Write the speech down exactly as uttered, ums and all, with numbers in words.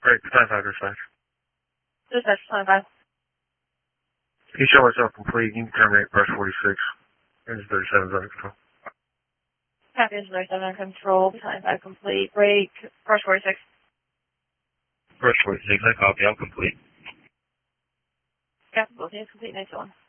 Great, twenty-five dispatch. Dispatch twenty-five. You show myself complete. You can terminate brush forty-six. Engine thirty-seven is under control. Copy, engine thirty-seven under control. twenty-five complete. Break. Brush forty-six. Brush forty-six, I copy. I'm complete. Copy, both units complete. Next one.